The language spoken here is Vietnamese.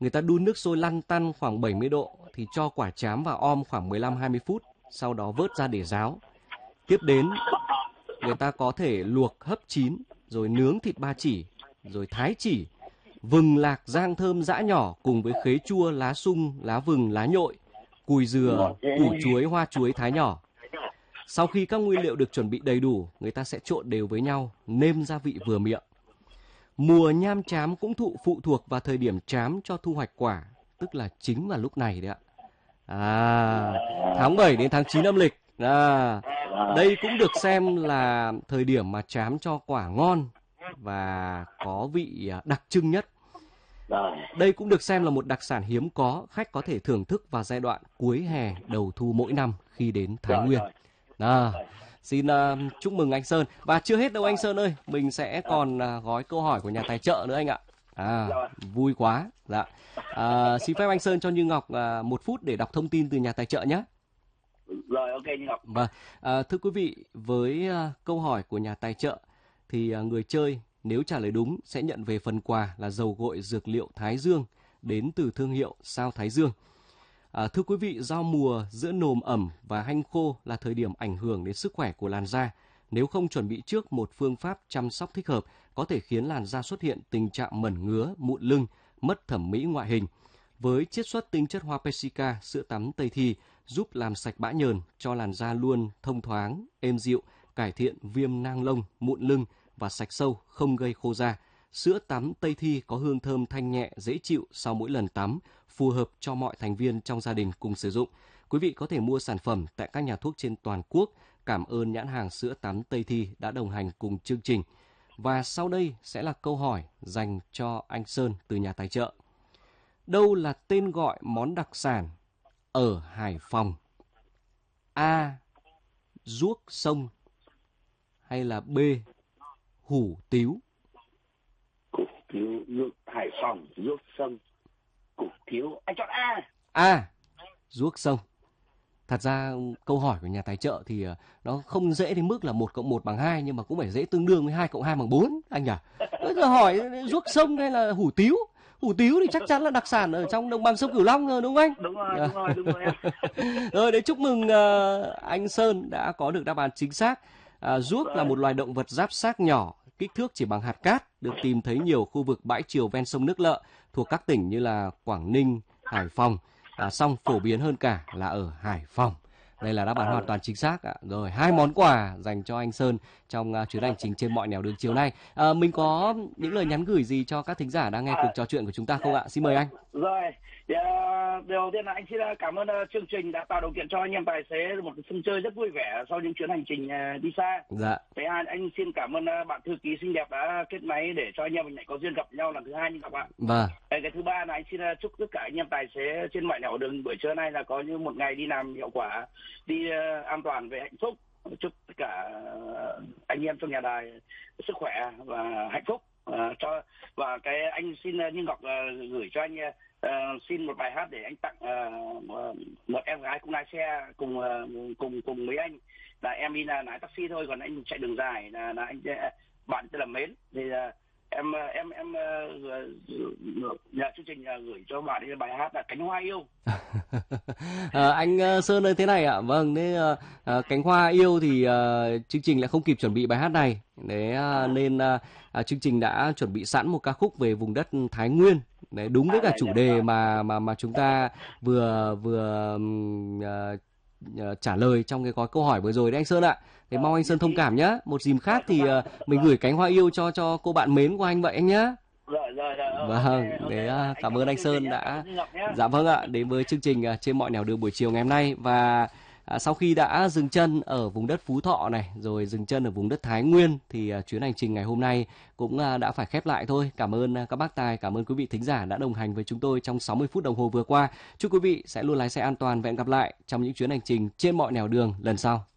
Người ta đun nước sôi lăn tăn khoảng 70 độ thì cho quả trám vào om khoảng 15-20 phút, sau đó vớt ra để ráo. Tiếp đến, người ta có thể luộc hấp chín, rồi nướng thịt ba chỉ, rồi thái chỉ, vừng lạc rang thơm giã nhỏ cùng với khế chua, lá sung, lá vừng, lá nhội, cùi dừa, củ chuối, hoa chuối thái nhỏ. Sau khi các nguyên liệu được chuẩn bị đầy đủ, người ta sẽ trộn đều với nhau, nêm gia vị vừa miệng. Mùa nham trám cũng phụ thuộc vào thời điểm trám cho thu hoạch quả, tức là chính vào lúc này đấy ạ. Tháng 7 đến tháng 9 âm lịch. Đây cũng được xem là thời điểm mà trám cho quả ngon và có vị đặc trưng nhất. Đây cũng được xem là một đặc sản hiếm có, khách có thể thưởng thức vào giai đoạn cuối hè, đầu thu mỗi năm khi đến Thái Nguyên. Xin chúc mừng anh Sơn. Và chưa hết đâu anh Sơn ơi, mình sẽ còn gói câu hỏi của nhà tài trợ nữa anh ạ. Vui quá. Dạ. Xin phép anh Sơn cho Như Ngọc 1 phút để đọc thông tin từ nhà tài trợ nhé. Rồi, ok Như Ngọc. Vâng, thưa quý vị, với câu hỏi của nhà tài trợ thì người chơi nếu trả lời đúng sẽ nhận về phần quà là dầu gội dược liệu Thái Dương đến từ thương hiệu Sao Thái Dương. Thưa quý vị, do mùa giữa nồm ẩm và hanh khô là thời điểm ảnh hưởng đến sức khỏe của làn da. Nếu không chuẩn bị trước một phương pháp chăm sóc thích hợp, có thể khiến làn da xuất hiện tình trạng mẩn ngứa, mụn lưng, mất thẩm mỹ ngoại hình. Với chiết xuất tinh chất hoa Persica, sữa tắm Tây Thi giúp làm sạch bã nhờn, cho làn da luôn thông thoáng, êm dịu, cải thiện viêm nang lông, mụn lưng và sạch sâu, không gây khô da. Sữa tắm Tây Thi có hương thơm thanh nhẹ, dễ chịu sau mỗi lần tắm, phù hợp cho mọi thành viên trong gia đình cùng sử dụng. Quý vị có thể mua sản phẩm tại các nhà thuốc trên toàn quốc. Cảm ơn nhãn hàng sữa tắm Tây Thi đã đồng hành cùng chương trình. Và sau đây sẽ là câu hỏi dành cho anh Sơn từ nhà tài trợ. Đâu là tên gọi món đặc sản ở Hải Phòng? A. Ruốc sông, hay là B. Hủ tiếu? Củ tiếu, Hải Phòng, ruốc sông, củ tiếu. Anh chọn A. A. Ruốc sông. Thật ra câu hỏi của nhà tài trợ thì nó không dễ đến mức là 1 + 1 = 2, nhưng mà cũng phải dễ tương đương với 2 + 2 = 4 anh nhỉ. Giờ hỏi ruốc sông hay là hủ tiếu? Hủ tiếu thì chắc chắn là đặc sản ở trong đồng bằng sông Cửu Long rồi đúng không anh? Đúng rồi. Rồi, để chúc mừng anh Sơn đã có được đáp án chính xác. Ruốc là một loài động vật giáp xác nhỏ, kích thước chỉ bằng hạt cát, được tìm thấy nhiều khu vực bãi triều ven sông Nước Lợ thuộc các tỉnh như là Quảng Ninh, Hải Phòng. Song phổ biến hơn cả là ở Hải Phòng. Đây là đáp án hoàn toàn chính xác ạ. Rồi, 2 món quà dành cho anh Sơn trong chuyến hành trình trên mọi nẻo đường chiều nay. Mình có những lời nhắn gửi gì cho các thính giả đang nghe cuộc trò chuyện của chúng ta không ạ? Xin mời anh. Rồi, đầu tiên là anh xin cảm ơn chương trình đã tạo điều kiện cho anh em tài xế một sân chơi rất vui vẻ sau những chuyến hành trình đi xa. Dạ. Thứ hai, anh xin cảm ơn bạn thư ký xinh đẹp đã kết máy để cho anh em mình lại có duyên gặp nhau lần thứ hai như gặp ạ. Vâng. Cái thứ ba là anh xin chúc tất cả anh em tài xế trên mọi nẻo đường buổi trưa nay là có như một ngày đi làm hiệu quả, đi an toàn về hạnh phúc. Chúc tất cả anh em trong nhà đài sức khỏe và hạnh phúc. Và cái anh xin Như Ngọc gửi cho anh xin một bài hát để anh tặng một em gái cũng lái xe cùng mấy anh, là em đi là lái taxi thôi, còn anh chạy đường dài là anh bạn tên là Mến, thì em nhờ chương trình gửi cho bạn ấy bài hát là Cánh Hoa Yêu. Anh Sơn ơi, thế này ạ. Vâng, thế Cánh Hoa Yêu thì chương trình lại không kịp chuẩn bị bài hát này. Đấy, nên chương trình đã chuẩn bị sẵn một ca khúc về vùng đất Thái Nguyên. Đấy, đúng với cả chủ đề mà chúng ta vừa trả lời trong cái gói câu hỏi vừa rồi đấy anh Sơn ạ. Thế mong anh Sơn thông cảm nhé. Một dịp khác thì mình gửi Cánh Hoa Yêu cho cô bạn mến của anh vậy anh nhé. Rồi. Vâng, cảm ơn anh Sơn đã dạ vâng ạ, đến với chương trình trên mọi nẻo đường buổi chiều ngày hôm nay. Và sau khi đã dừng chân ở vùng đất Phú Thọ này, rồi dừng chân ở vùng đất Thái Nguyên, thì chuyến hành trình ngày hôm nay cũng đã phải khép lại thôi. Cảm ơn các bác tài, cảm ơn quý vị thính giả đã đồng hành với chúng tôi trong 60 phút đồng hồ vừa qua. Chúc quý vị sẽ luôn lái xe an toàn và hẹn gặp lại trong những chuyến hành trình trên mọi nẻo đường lần sau.